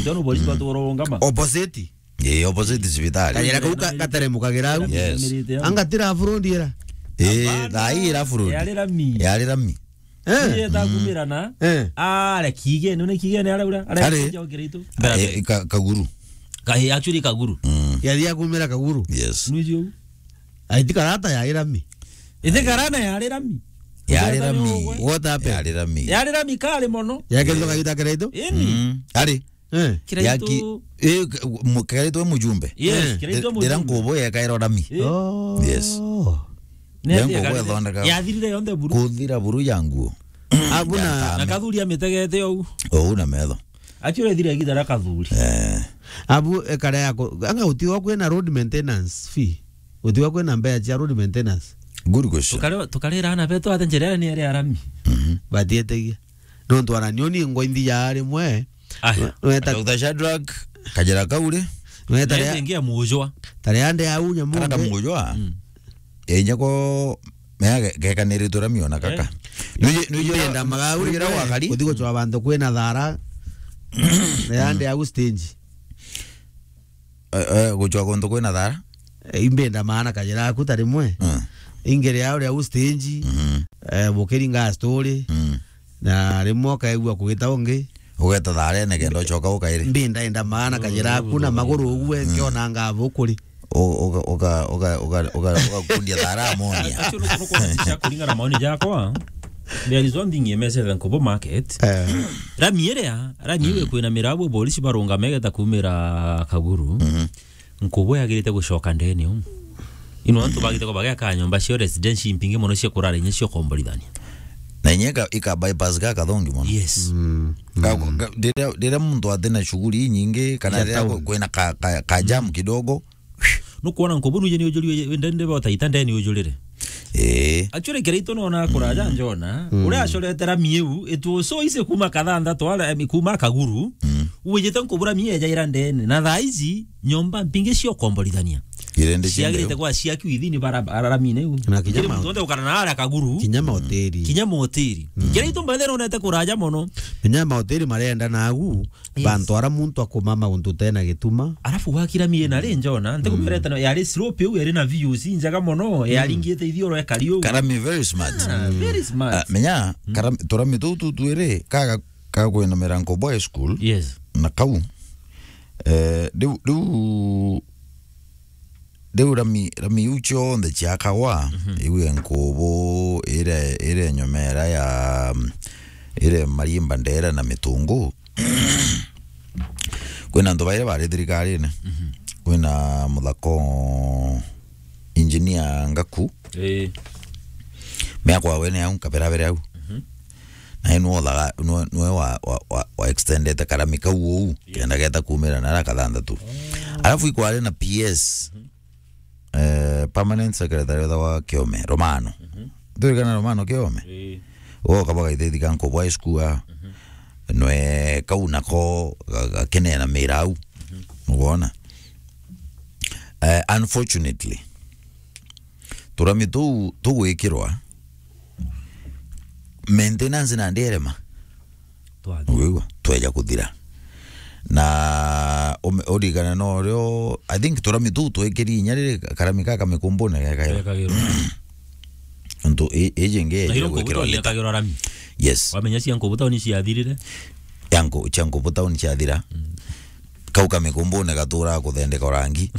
mutano polisi batuorongama opposite opposite hospitali kajira kuka kateremukagira au yes angatira frontiera daira fruit yalira mi takumirana ale kige none kige ne alaura ale jogerito kaguru actually kaguru yalia kumira kaguru yes nujo aiti karata yaira mi ite karana yalira mi what happened yalira mi kale mono yakelo kagita kredo ali kredo kredo mujumbe yes kredo mujumbe ngobo yakaira rami yes yathirire yonde buru kuthira buru yangu abuna nakathuria mitegete ou una metho actually thire gitara kathuri abu ekare yako anga utiwa kwena road maintenance fee utiwa kwena mbea cha road maintenance good question tukalira ana beto atenjera ni ari arami batietegia no ntwara nyoni ngoindi yari mwe weta utashadrak kajira kaule weta ingia mujwa tare ande aunya mo kana mujwa enya ko mega gekaniritura miona kaka nuyo yenda magauri gira wakali kuthigo chwa bantu kwena thara ande au stage gochwa konto kwena thara imbenda maana kajira kutari mwe ingere yao ya stage bokeringa story na rimo kaigwa kugita onge ugeta thare ne gendo choka ukaire mbinda enda maana kajira kuna maguru uwe ngiona ngavo kuri oga kundia thara monia actually kuno kulingana maoni yako there is one thing yemese than kobo market ramiwe kwina mirabo polisi baronga megeta kumira kaguru nkobo yagirite gushoka ndeni ino antu bagite ko bagya kanyomba cio residence impinge mono cio kurara inye cio kombolithania na nyeka ika bypass ga kathongi mono yes dira muntu atena shughuli nyingi kana dira kwena ka jam kidogo no kuona nkobo nuje ni ujuri ndende bota itandeni ujurire actually kerito no na kuraja njona ure ashoretera mieu etu so ise kuma kathanda twala kuma kaguru ujete nkobura mieja irandene na thaizi nyomba mpinge cio kombolithania irende ciagirite kwa ciaku ithini barabara mine na kinyama ntonde ukana na ala kaguru kinyama hoteli kerito mbendero nete kuraja mono kinyama hoteli marenda nagu bantu ara muntu akomama untu tena gituma arafu wakira mie na renjona ntekumereta no yari slope u yari na views njaga mono yaringite ithioro ekariyo karami very smart menya karam torami tu tuere kaga kwena meranko boy school yes na kau de rami ucho nde chakawa iwe nkobo ire nyomera ya ire marimba ndera na mitungu kwena ndo baire bare thirikari ne kwena muthako engineer ngaku me akwa wene au kapera au na ino la no wa extended karamika uo kenda geta kumera na kathanda tu alafu ikwale na PS permanent secretary wa Kiome Romano kana Romano Kiome kabaga ite dikanko boy school noe kauna ko kenena mirau unaona unfortunately turami tu wekirwa maintenance na nderema wewe tweja kuthira na odigana no ryo I think turami tu twekiri nyarire karamika kamekumbona yakayiro ndo ejenge yakayiro rami yes wamenya si yanko butoni si yathirire yanko chanko butoni chathira kauka mekumbona gatura kuthendeka rangi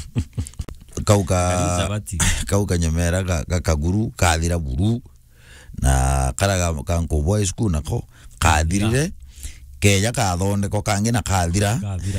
kauka nyemera kaguru kathira buru na karaga kanko boy school nako kathirire keja kathondeko kangi na kathira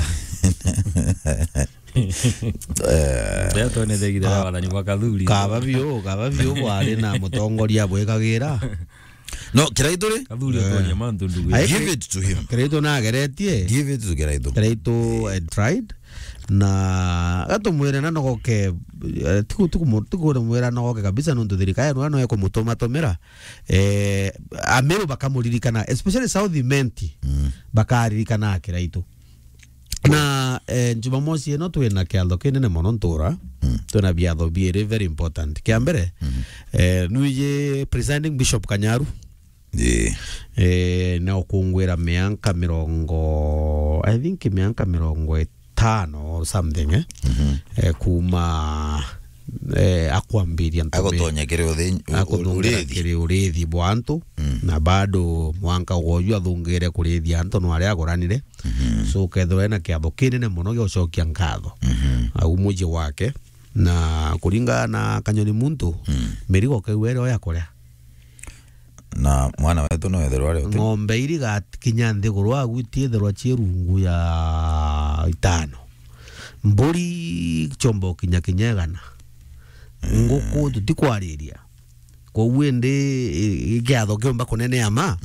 beto ne degira wala ni wakathuri kababio wale na mutongoria bwekagira no kiraitore kathuri otonya mantu ndugu give it to him kiraito na geretie give it to kiraito tried na gatumwira na nogoke tuku mwira nogoke kabisa nundu thirikari no yako mutoma tomera amero bakamuririkana especially South Menti bakaririkana kiraito na Jumamosi no twena kialdo kinene mono ntura tuna biatho biere very important kiambere nuye presiding bishop Kanyaru na okungwira mianka mirongo I think mianka mirongo 5 or something kuma akwambiria agotonya kiri urithi bwantu na bado mwanka goyu athungire kurithi antu no aria agoranire so kethwe na kiatho kinene muno gyo cokia nkatho au muji wake na kuringa na kanyoni muntu mirigo kewere oya kuria na mwana wetu no etherwa ari ng'ombe iri gakinya nthiguru agwitie etherwa chirungu ya 5 mburi chombo kinyegana nguku tutikwariria koguo ndi ikiatho kiumba kunene ama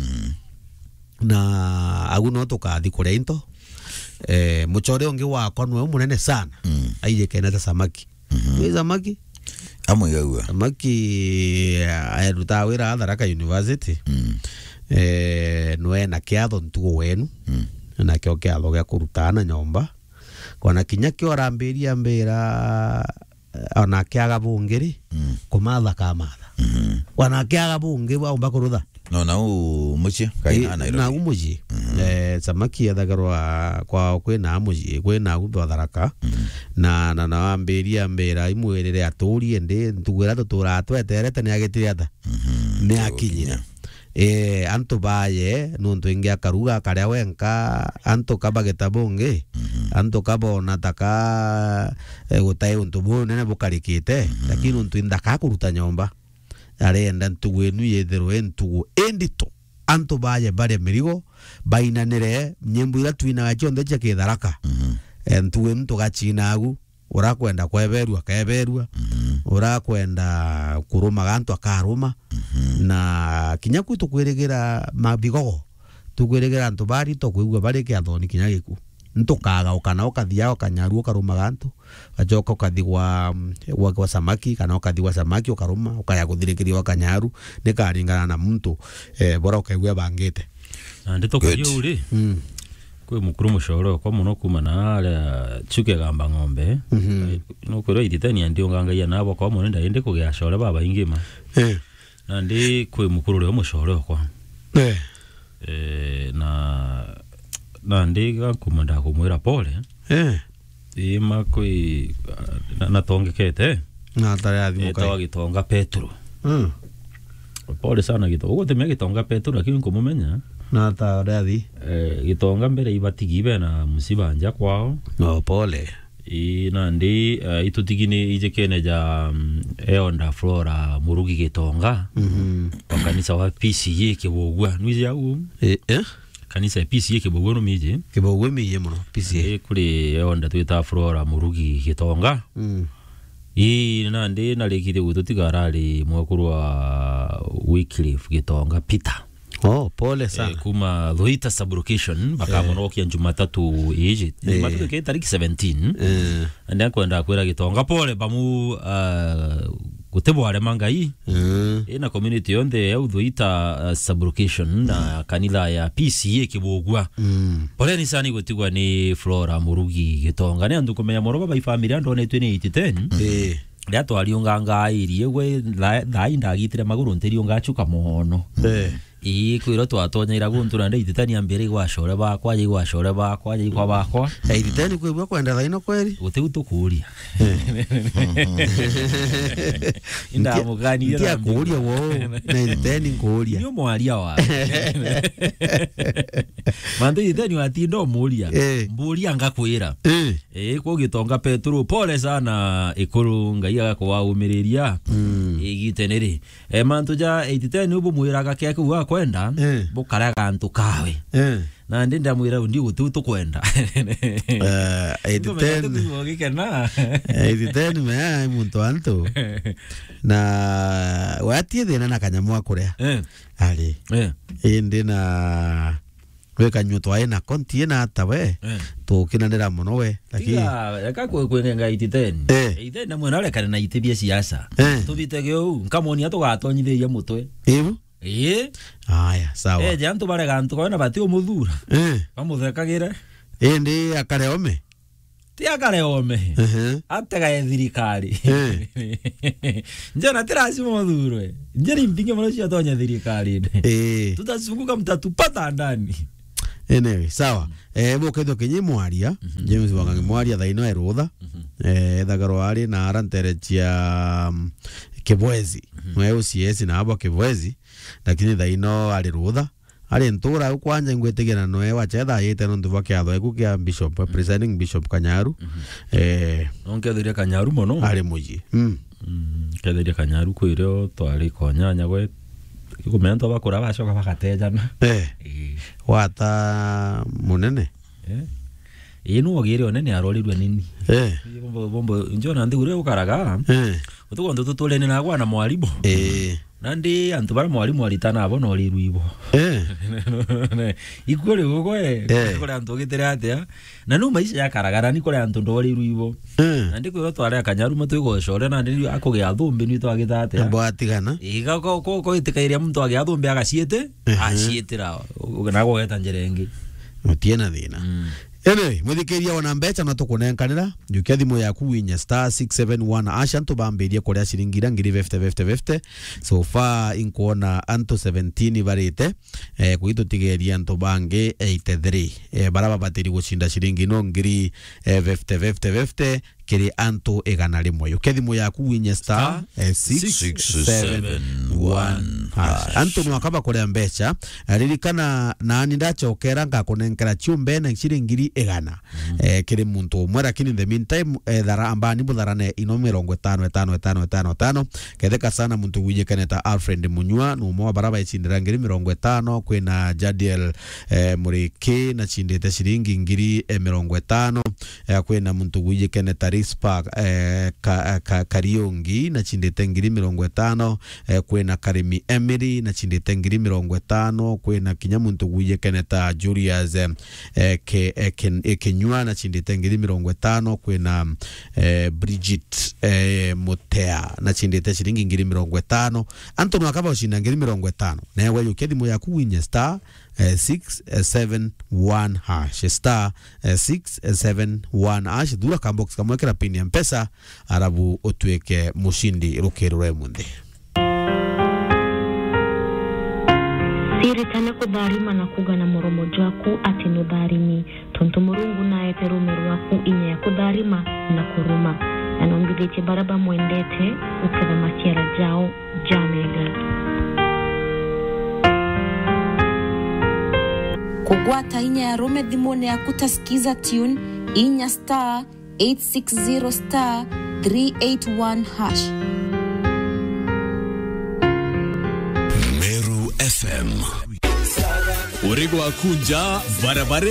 na agu no tukathi kuria into muchore ungi wakwa nwe munene sana aije keneta samaki we samaki amwigaua samaki aeruta wira Tharaka University nwe na kiatho ntugo wenu na kio kiatho gya kurutana nyomba kona kinya kio rambiria mbira ona kiaga bungiri kumatha kamatha wana kiaga bungi wa umba kurutha no na muci kaina na umuji samaki yathagarwa kwa kwina muji kwina gutwa Tharaka na ambiria mbira imwirire aturi ndi ntugwira tutura tweterete ni agitire ata ni akinyira antu baye nuntu ingia karuga karia wenka antu kabageta bungi antu kabona taka gutai untu bunene bukarikite lakini untu indaka kuruta nyomba arenda ntugu enu yethero entugu endito antu baye bare mirigo bainanire nyembu ira twina chonde cha Tharaka ntugu enu tugachinagu urakwenda kweberwa keberwa urakwenda kuruma gantu akaruma na kinya kwitu kwirigira mabigogo tukwiregira antu bari to kuigwa bari kiathoni kinya giku ntukaga ukana ukathia ukanyaru ukaruma gantu ajoka ukathigwa wa samaki kana ukathigwa samaki ukaruma ukaya kuthirikiria wakanyaru nikaringana na muntu bora ukaigwa bangite ndito kwa yuri kwe mukuru mushoro kwa muno kuma na ala chuke gamba ng'ombe no koro ititani andi nganga ya nabo kwa muno ndaende kugia shore baba ingima na ndi kwe mukuru le mushoro kwa na ndi ga kumanda kumwira pole ima kwe na tongekete na tarathi mukai gitonga Petro pole sana gito ugo temia gitonga Petro lakini kumumenya na tarathi gitonga mbere ibatigibe na musibanja kwao no pole na ndi itutigine ije kene ja eonda Flora Murugi gitonga kanisa wa PCA kibogwa nwizi au kanisa PCA kibogwa no mije kibogwa mije muno PCA kuri eonda twita Flora Murugi gitonga na ndi nalikire gututigarari mwakuru wa Wycliffe gitonga Peter pole sana kuma Loita sublocation bakamonokia Jumatatu iji Jumatatu ke tariki 17 andi kwenda kwera gitonga pole bamu gutebware mangai ina community yonde ya Loita sublocation na kanila ya PCA kibogwa pole ni sani gutigwa ni Flora Murugi gitonga ne andu kumenya moroba bai family ando ne 2010 Dato alionganga iri we la indagitire maguru nteri ongachuka mono kwiro twatonya iraguntu na ndititania mbere gwashore bakwa ye gwashore bakwa ye kwa bakwa nditani kwebwa kwenda thaino kweri uteutukuria inda mugani ndia kuria wo na nditani kuria nyo mwalia wa mando nditani watindo muria mburia ngakwira kwa gitonga Petro pole sana ikuru ngai agakwa umiriria igiteneri mantu ja 80 ubu mwiraga keke wa kwenda bukaraga antu kawe na ndinda mwira ndi gutu kwenda 80 me muntu antu na watie thina na kanyamu akurea ali indi na weka nyuto aina konti na tawe tukinanira muno we lakini yakako kwenga 80 na mwana ale kana itibia siasa tubitege u nkamoni atugatonyithia mutwe aya sawa jantu barega antu kona bati umuthura bamuthekagire ndi akareome tia kare ome atega thirikari njana tirasi muthurwe njeri mpinge mwana cia tonya thirikari tutazunguka mtatupata ndani. Anyway, sawa. Boketho kenyi mwaria James Wangangi mwaria thaino erutha thagaro ari na aranterechia Kibwezi mwe ucs na abo Kibwezi, lakini thaino ari rutha ari ntura ukwanja ngwetegera noe wachetha yete nondu bakiatho eku kia bishop presiding bishop Kanyaru onkethiria Kanyaru mono ari muji kethiria Kanyaru kwiro twari konyanya gwe kumento bakura bacoka bagatejana wata munene inu ogire onene arorirwe nini bombo njona ndi ure ukaraga utuko tutulene na gwa na mwalimu nandi antu bara mwalimu alitana abo no riru ibo ikore gogoe kore antu gitere atia na no maisha yakaragara ni kore antu ndo riru ibo nandi ko tware Kanyaru matu gocore nandi akugia thumbi ni twagita atia mbo atigana iga ko itikairia muntu agia thumbi agaciete acietira na gogeta njerengi mutiena thina. Anyway, muthikiria ona mbeca no tukunenkanira jukia thimu yaku winya *671 asha ntubambirie kuria ciringira ngiri 50 so far inkuona anto 17 barite kuitutigeria ntubange 83 baraba batiri gucinda ciringi no ngiri 50 kiri anto egana rimwe jukia thimu yaku winya *671 anto no akaba kuria mbeca ririkana nani ndachokera ngakunenkera chumbe na ciringi egana kiri muntu umwe, lakini in the meantime thara ambani butharane ino 55 ketheka sana muntu wijekaneta Alfred Munywa no mwa baraba icindira ngiri 50 kwina Jadiel Muriki na cindite ciringi ngiri 50 kwina muntu wijekaneta Rispa Kariongi na cindite ngiri 50 kwina Karimi Emery na cindite ngiri 50 kwina kinya muntu wijekaneta Julius Kenywa na cindite ngiri 50 kwina Bridget Mutea na cindite ciringi ngiri 50 anto no akaba ucinda ngiri 50 newe yukethimu yaku winya *671 hash *671 hash dura kambox kamwekera pin ya mpesa arabu otweke mushindi rukirwe munde siritana kudharima na kugana moromo jwaku ati nudharimi tonto murungu na eterumeru waku inya ya kudharima na kuruma anongideche baraba mwendete ukeda matiara jao jamega kugwata inya ya rome dhimone ya kutasikiza tune inya *860 *381 hash Meru FM Urigo akunja barabara